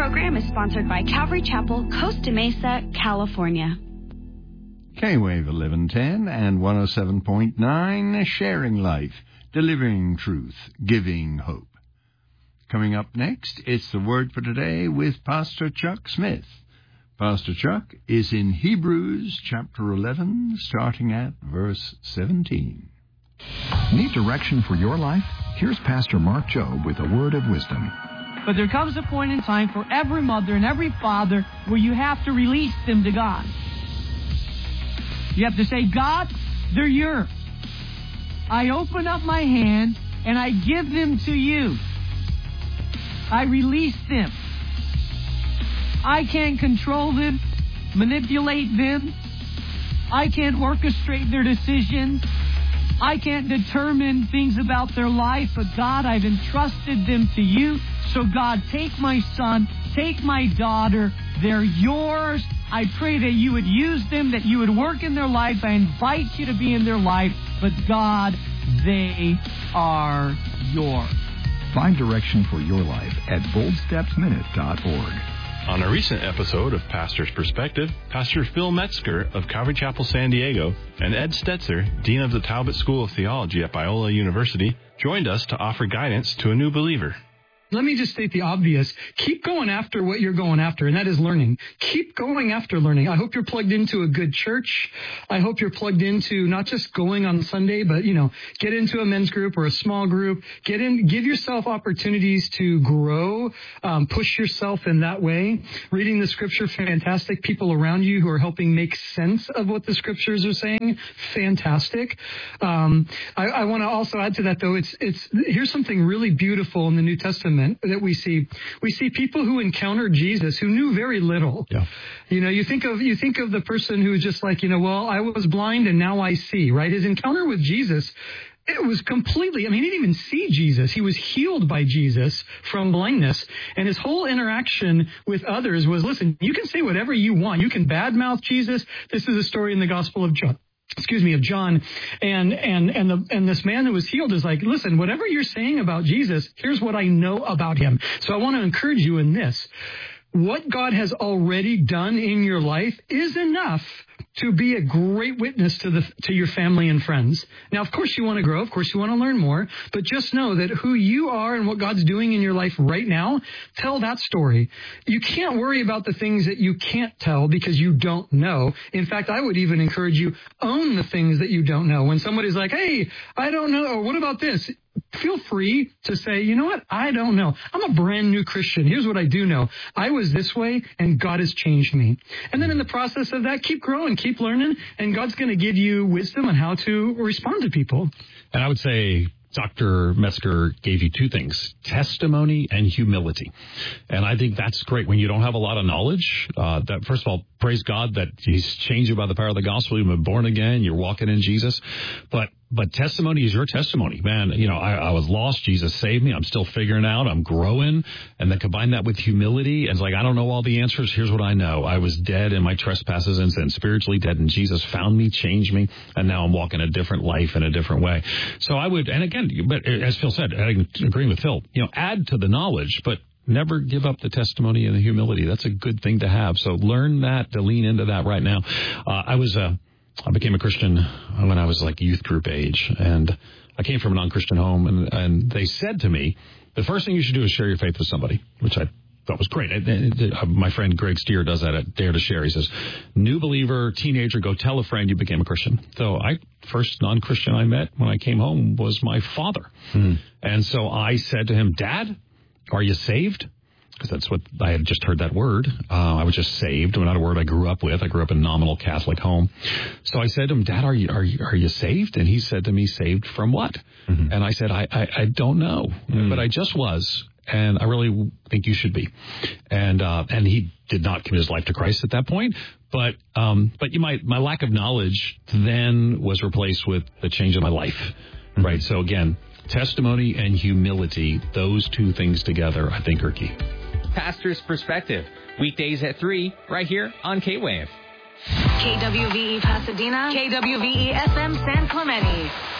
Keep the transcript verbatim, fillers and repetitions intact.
program is sponsored by Calvary Chapel, Costa Mesa, California. K-Wave eleven ten and one oh seven point nine, sharing life, delivering truth, giving hope. Coming up next, it's the Word for Today with Pastor Chuck Smith. Pastor Chuck is in Hebrews chapter eleven, starting at verse seventeen. Need direction for your life? Here's Pastor Mark Jobe with a word of wisdom. But there comes a point in time for every mother and every father where you have to release them to God. You have to say, God, they're yours. I open up my hand and I give them to you. I release them. I can't control them, manipulate them. I can't orchestrate their decisions. I can't determine things about their life, but God, I've entrusted them to you. So God, take my son, take my daughter. They're yours. I pray that you would use them, that you would work in their life. I invite you to be in their life. But God, they are yours. Find direction for your life at bold steps minute dot org. On a recent episode of Pastor's Perspective, Pastor Phil Metzger of Calvary Chapel, San Diego, and Ed Stetzer, Dean of the Talbot School of Theology at Biola University, joined us to offer guidance to a new believer. Let me just state the obvious. Keep going after what you're going after, and that is learning. Keep going after learning. I hope you're plugged into a good church. I hope you're plugged into not just going on Sunday, but, you know, get into a men's group or a small group. Get in, give yourself opportunities to grow, um, push yourself in that way. Reading the scripture, fantastic. People around you who are helping make sense of what the scriptures are saying, fantastic. Um, I, I want to also add to that, though, it's, it's, here's something really beautiful in the New Testament that we see. We see people who encountered Jesus who knew very little. Yeah. You know, you think of you think of the person who's just like, you know, well, I was blind and now I see, right? His encounter with Jesus, it was completely, I mean, he didn't even see Jesus. He was healed by Jesus from blindness. And his whole interaction with others was, listen, you can say whatever you want. You can badmouth Jesus. This is a story in the Gospel of John. Excuse me, of John, and and and the and this man that was healed is like, listen, whatever you're saying about Jesus, here's what I know about him. So I want to encourage you in this. What God has already done in your life is enough to be a great witness to the to your family and friends. Now, of course, you want to grow. Of course, you want to learn more. But just know that who you are and what God's doing in your life right now, tell that story. You can't worry about the things that you can't tell because you don't know. In fact, I would even encourage you, own the things that you don't know. When somebody's like, hey, I don't know, or what about this? Feel free to say, you know what? I don't know. I'm a brand new Christian. Here's what I do know. I was this way, and God has changed me. And then in the process of that, keep growing, keep learning, and God's going to give you wisdom on how to respond to people. And I would say Doctor Metzger gave you two things, testimony and humility. And I think that's great when you don't have a lot of knowledge. Uh, that first of all, praise God that he's changed you by the power of the gospel. You've been born again. You're walking in Jesus. But But testimony is your testimony, man. You know, I, I was lost. Jesus saved me. I'm still figuring out. I'm growing. And then combine that with humility. And it's like, I don't know all the answers. Here's what I know. I was dead in my trespasses and sin, spiritually dead. And Jesus found me, changed me. And now I'm walking a different life in a different way. So I would, and again, but as Phil said, I agree with Phil, you know, add to the knowledge, but never give up the testimony and the humility. That's a good thing to have. So learn that, to lean into that right now. Uh, I was, uh, I became a Christian when I was like youth group age, and I came from a non-Christian home, and, and they said to me, the first thing you should do is share your faith with somebody, which I thought was great. My friend Greg Steer does that at Dare to Share. He says, new believer, teenager, go tell a friend you became a Christian. So I first non-Christian I met when I came home was my father. Hmm. And so I said to him, Dad, are you saved? Because that's what I had just heard that word. Uh, I was just saved, not a word I grew up with. I grew up in a nominal Catholic home. So I said to him, Dad, are you are you, are you saved? And he said to me, saved from what? Mm-hmm. And I said, I, I, I don't know, mm. but I just was. And I really think you should be. And uh, and he did not commit his life to Christ at that point. But um, but you might, my lack of knowledge then was replaced with the change of my life. Mm-hmm. Right. So again, testimony and humility, those two things together, I think are key. Pastor's Perspective, weekdays at three, right here on K-Wave. K W V E Pasadena, K W V E F M San Clemente.